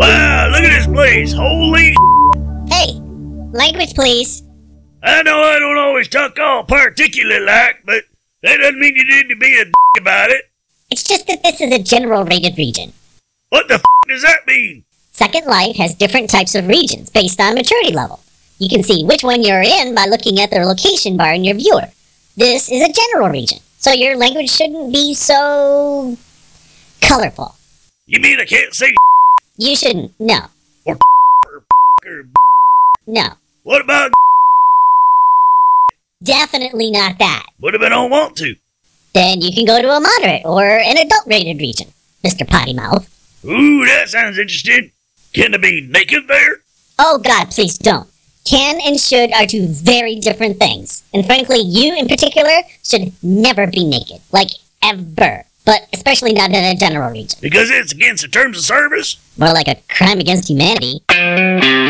Wow, look at this place. Holy Hey, language please. I know I don't always talk all particulate like, but that doesn't mean you need to be a about it. It's just that this is a general rated region. What the does that mean? Second Life has different types of regions based on maturity level. You can see which one you're in by looking at the location bar in your viewer. This is a general region, so your language shouldn't be so colorful. You mean I can't say You shouldn't, no. or No. what about Definitely not that. what if I don't want to? Then you can go to a moderate or an adult rated region, Mr. Potty Mouth. Ooh, that sounds interesting. Can I be naked there? Oh God, please don't. Can and should are two very different things. And frankly, you in particular should never be naked. Like, ever. But especially not in a general region. Because it's against the terms of service? More like a crime against humanity.